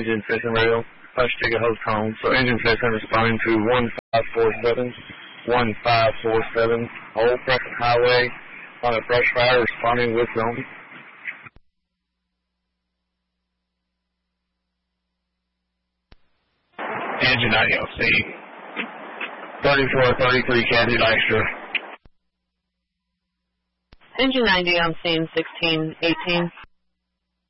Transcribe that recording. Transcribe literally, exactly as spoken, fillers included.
engine fishing radio. Punch ticket host home. So engine fishing responding to one five four seven, one five four seven, Old Preston Highway on a brush fire responding with zone. Engine I L C. thirty-four thirty-three Candy Dykstra. Engine ninety on scene sixteen eighteen.